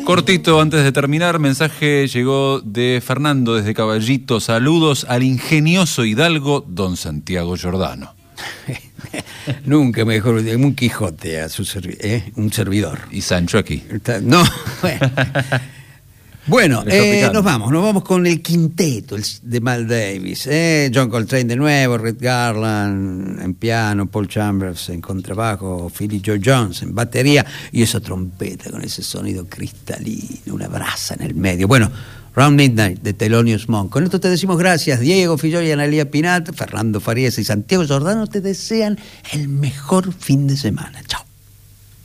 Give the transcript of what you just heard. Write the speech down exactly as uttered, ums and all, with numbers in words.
Cortito, antes de terminar, mensaje llegó de Fernando desde Caballito. Saludos al ingenioso hidalgo don Santiago Giordano. Nunca mejor, un Quijote a su servi- ¿eh? un servidor. Y Sancho aquí. No, bueno. Bueno, eh, nos vamos, nos vamos con el quinteto de Miles Davis. Eh, John Coltrane de nuevo, Red Garland en piano, Paul Chambers en contrabajo, Philly Joe Jones en batería y esa trompeta con ese sonido cristalino, una brasa en el medio. Bueno, Round Midnight de Thelonious Monk. Con esto te decimos gracias. Diego Filloy, Analía Pinat, Fernando Farías y Santiago Giordano te desean el mejor fin de semana. Chao.